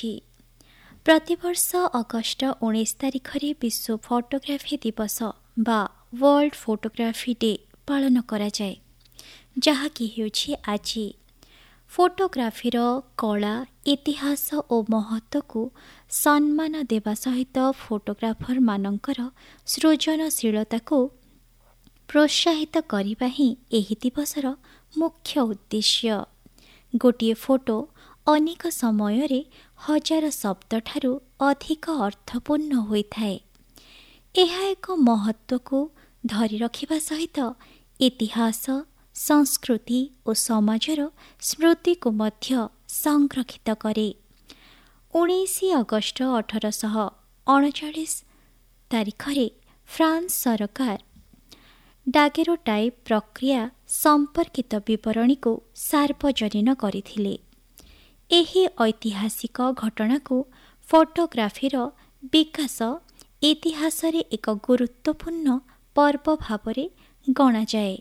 ରହିଛି। ପ୍ରତିବର୍ଷ ଅଗଷ୍ଟ 19 ତାରିଖରେ ବିଶ୍ୱ ଫଟୋଗ୍ରାଫି ଦିବସ ବା ୱାର୍ଲଡ ଫଟୋଗ୍ରାଫି ଡେ ପାଳନ କରାଯାଏ, ଯାହାକି ହେଉଛି ଆଜି। ଫଟୋଗ୍ରାଫିର କଳା, ଇତିହାସ ଓ ମହତ୍ତ୍ୱକୁ ସମ୍ମାନ ଦେବା ସହିତ ଫଟୋଗ୍ରାଫରମାନଙ୍କର ସୃଜନଶୀଳତାକୁ ପ୍ରୋତ୍ସାହିତ କରିବା ହିଁ ଏହି ଦିବସର ମୁଖ୍ୟ ଉଦ୍ଦେଶ୍ୟ। ଗୋଟିଏ ଫଟୋ ଅନେକ ସମୟରେ ହଜାର ଶବ୍ଦଠାରୁ ଅଧିକ ଅର୍ଥପୂର୍ଣ୍ଣ ହୋଇଥାଏ। ଏହା ଏକ ମହତ୍ତ୍ୱକୁ ଧରି ରଖିବା ସହିତ ଇତିହାସ, ସଂସ୍କୃତି ଓ ସମାଜର ସ୍ମୃତିକୁ ମଧ୍ୟ ସଂରକ୍ଷିତ କରେ। 19 ଅଗଷ୍ଟ 1839 ତାରିଖରେ ଫ୍ରାନ୍ସ ସରକାର ଡାଗେରୋଟାଇପ୍ ପ୍ରକ୍ରିୟା ସମ୍ପର୍କିତ ବିବରଣୀକୁ ସାର୍ବଜନୀନ କରିଥିଲେ। ଏହି ଐତିହାସିକ ଘଟଣାକୁ ଫଟୋଗ୍ରାଫିର ବିକାଶ ଇତିହାସରେ ଏକ ଗୁରୁତ୍ୱପୂର୍ଣ୍ଣ ପର୍ବ ଭାବରେ ଗଣାଯାଏ।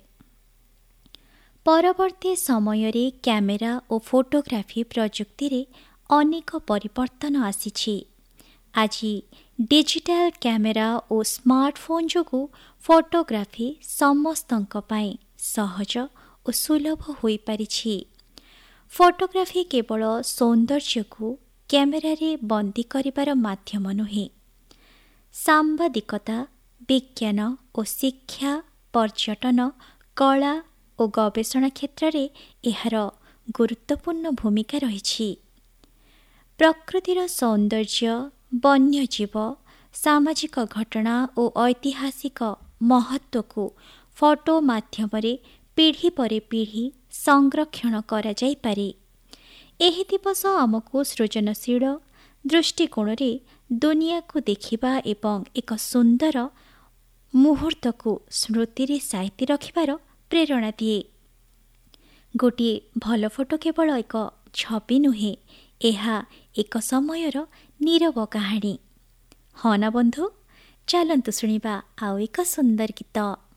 ପରବର୍ତ୍ତୀ ସମୟରେ କ୍ୟାମେରା ଓ ଫଟୋଗ୍ରାଫି ପ୍ରଯୁକ୍ତିରେ ଅନେକ ପରିବର୍ତ୍ତନ ଆସିଛି। ଆଜି ଡିଜିଟାଲ କ୍ୟାମେରା ଓ ସ୍ମାର୍ଟଫୋନ୍ ଯୋଗୁଁ ଫଟୋଗ୍ରାଫି ସମସ୍ତଙ୍କ ପାଇଁ ସହଜ ଓ ସୁଲଭ ହୋଇପାରିଛି। ଫଟୋଗ୍ରାଫି କେବଳ ସୌନ୍ଦର୍ଯ୍ୟକୁ କ୍ୟାମେରାରେ ବନ୍ଦୀ କରିବାର ମାଧ୍ୟମ ନୁହେଁ। ସାମ୍ବାଦିକତା, ବିଜ୍ଞାନ ଓ ଶିକ୍ଷା, ପର୍ଯ୍ୟଟନ, କଳା ଓ ଗବେଷଣା କ୍ଷେତ୍ରରେ ଏହାର ଗୁରୁତ୍ୱପୂର୍ଣ୍ଣ ଭୂମିକା ରହିଛି। ପ୍ରକୃତିର ସୌନ୍ଦର୍ଯ୍ୟ, ବନ୍ୟଜୀବ, ସାମାଜିକ ଘଟଣା ଓ ଐତିହାସିକ ମହତ୍ତ୍ୱକୁ ଫଟୋ ମାଧ୍ୟମରେ ପିଢ଼ି ପରେ ପିଢ଼ି ସଂରକ୍ଷଣ କରାଯାଇପାରେ। ଏହି ଦିବସ ଆମକୁ ସୃଜନଶୀଳ ଦୃଷ୍ଟିକୋଣରେ ଦୁନିଆକୁ ଦେଖିବା ଏବଂ ଏକ ସୁନ୍ଦର ମୁହୂର୍ତ୍ତକୁ ସ୍ମୃତିରେ ସାଇତି ରଖିବାର ପ୍ରେରଣା ଦିଏ। ଗୋଟିଏ ଭଲ ଫଟୋ କେବଳ ଏକ ଛବି ନୁହେଁ, ଏହା ଏକ ସମୟର ନୀରବ କାହାଣୀ। ହଁ ନା ବନ୍ଧୁ? ଚାଲନ୍ତୁ ଶୁଣିବା ଆଉ ଏକ ସୁନ୍ଦର ଗୀତ।